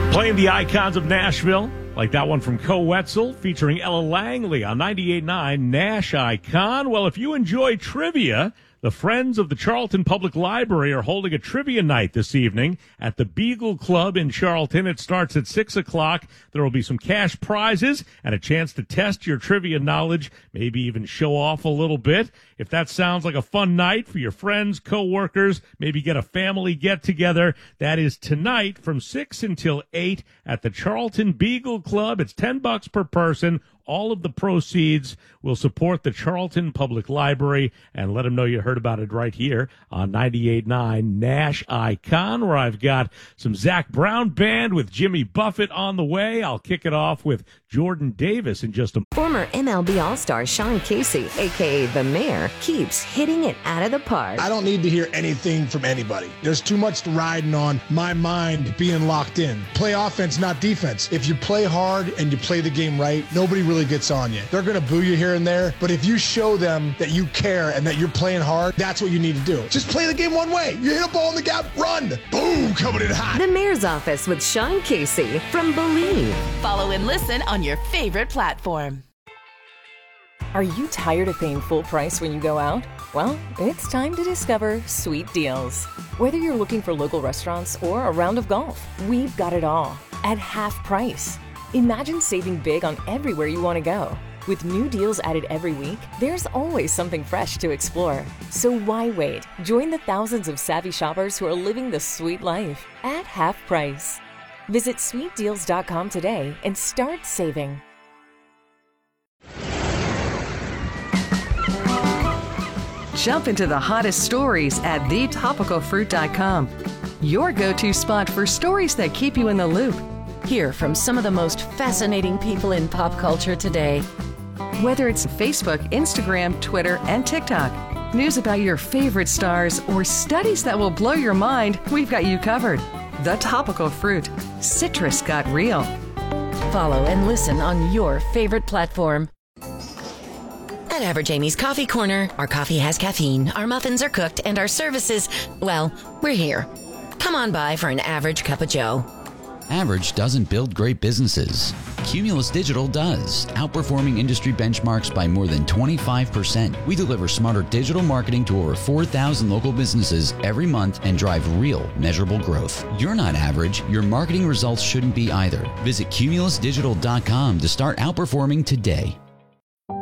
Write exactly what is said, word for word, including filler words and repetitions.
Playing the icons of Nashville, like that one from Co Wetzel, featuring Ella Langley on ninety-eight point nine Nash Icon. Well, if you enjoy trivia, the Friends of the Charlton Public Library are holding a trivia night this evening at the Beagle Club in Charlton. It starts at six o'clock. There will be some cash prizes and a chance to test your trivia knowledge, maybe even show off a little bit. If that sounds like a fun night for your friends, co-workers, maybe get a family get-together, that is tonight from six until eight at the Charlton Beagle Club. It's ten bucks per person. All of the proceeds will support the Charlton Public Library, and let them know you heard about it right here on ninety-eight point nine Nash Icon, where I've got some Zach Brown Band with Jimmy Buffett on the way. I'll kick it off with Jordan Davis in just a Former M L B All-Star Sean Casey, a k a. The Mayor, keeps hitting it out of the park. I don't need to hear anything from anybody. There's too much riding on my mind being locked in. Play offense, not defense. If you play hard and you play the game right, nobody really gets on you. They're going to boo you here and there, but if you show them that you care and that you're playing hard, that's what you need to do. Just play the game one way. You hit a ball in the gap, run. Boom, coming in hot. The Mayor's Office with Sean Casey from Believe. Follow and listen on your favorite platform. Are you tired of paying full price when you go out? Well, it's time to discover Sweet Deals. Whether you're looking for local restaurants or a round of golf, we've got it all at half price. Imagine saving big on everywhere you want to go. With new deals added every week, there's always something fresh to explore. So why wait? Join the thousands of savvy shoppers who are living the sweet life at half price. Visit sweet deals dot com today and start saving. Jump into the hottest stories at the topical fruit dot com. Your go-to spot for stories that keep you in the loop. Hear from some of the most fascinating people in pop culture today. Whether it's Facebook, Instagram, Twitter, and TikTok, news about your favorite stars, or studies that will blow your mind, we've got you covered. The Topical Fruit. Citrus got real. Follow and listen on your favorite platform. At Average Amy's Coffee Corner, our coffee has caffeine, our muffins are cooked, and our services, well, we're here. Come on by for an average cup of joe. Average doesn't build great businesses. Cumulus Digital does, outperforming industry benchmarks by more than twenty-five percent. We deliver smarter digital marketing to over four thousand local businesses every month and drive real, measurable growth. You're not average. Your marketing results shouldn't be either. Visit cumulus digital dot com to start outperforming today.